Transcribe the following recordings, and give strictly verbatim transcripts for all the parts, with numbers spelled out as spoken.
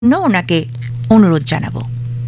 জন্য ওনাকে অনুরোধ জানাবো।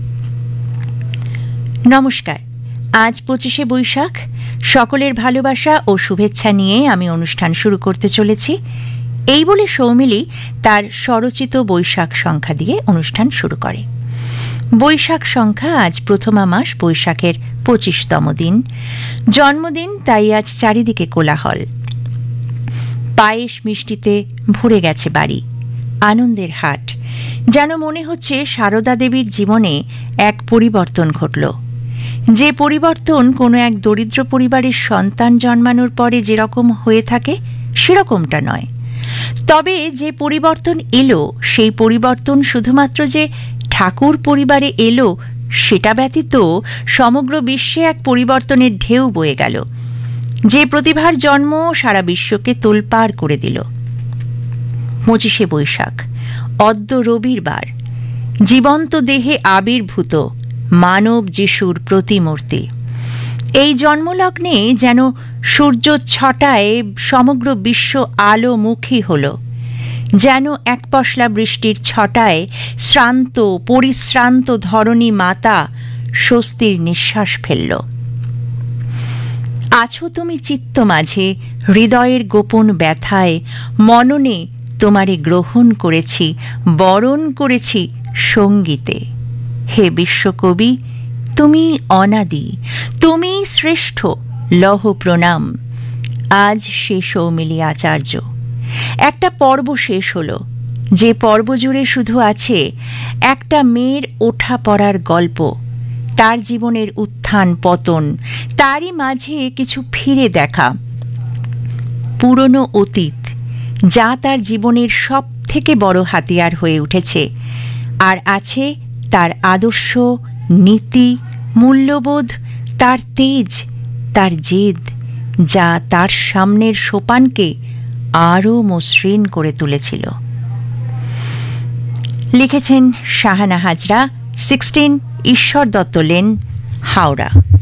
নমস্কার, আজ পঁচিশে বৈশাখ, সকলের ভালোবাসা ও শুভেচ্ছা নিয়ে আমি অনুষ্ঠান শুরু করতে চলেছি। এই বলে সৌমিলি তার স্বরচিত বৈশাখ সংখ্যা দিয়ে অনুষ্ঠান শুরু করে। বৈশাখ সংখ্যা আজ প্রথমা মাস, বৈশাখের পঁচিশতম দিন, জন্মদিন, তাই আজ চারিদিকে কোলাহল। পায়েস মিষ্টিতে ভরে গেছে বাড়ি, আনন্দের হাট। যেন মনে হচ্ছে সারদা দেবীর জীবনে এক পরিবর্তন ঘটল, যে পরিবর্তন কোনো এক দরিদ্র পরিবারের সন্তান জন্মানোর পরে যেরকম হয়ে থাকে সেরকমটা নয়। তবে যে পরিবর্তন এলো, সেই পরিবর্তন শুধুমাত্র যে ঠাকুর পরিবারে এলো সেটা ব্যতীত সমগ্র বিশ্বে এক পরিবর্তনের ঢেউ বয়ে গেল, যে প্রতিভার জন্ম সারা বিশ্বকে তোলপাড় করে দিল। পঁচিশে বৈশাখ, অদ্য রবিবার, জীবন্ত দেহে আবির্ভূত মানব যিশুর প্রতিমূর্তি। এই জন্মলগ্নে যেন সূর্য ছটায় সমগ্র বিশ্ব আলোমুখী হল, যেন এক পশলা বৃষ্টির ছটায় শ্রান্ত পরিশ্রান্ত ধরণী মাতা স্বস্তির নিঃশ্বাস ফেলল। আছো তুমি চিত্ত মাঝে, হৃদয়ের গোপন ব্যথায় মননে তোমারে গ্রহণ করেছি, বরণ করেছি সঙ্গীতে। হে বিশ্বকবি, তুমি অনাদি, তুমি শ্রেষ্ঠ, লহ প্রণাম। আজ সে সৌমিলি আচার্য। একটা পর্ব শেষ হলো, যে পর্ব জুড়ে শুধু আছে একটা মেয়ের ওঠা পড়ার গল্প, তার জীবনের উত্থান পতন, তারই মাঝে কিছু ফিরে দেখা, পুরনো অতীত যা তার জীবনের সব থেকে বড় হাতিয়ার হয়ে উঠেছে। আর আছে তার আদর্শ, নীতি, মূল্যবোধ, তার তেজ, তার জেদ, যা তার সামনের সোপানকে আরও মসৃণ করে তুলেছিল। লিখেছেন শাহানা হাজরা, সিক্সটিন ঈশ্বর দত্ত লেন, হাওড়া।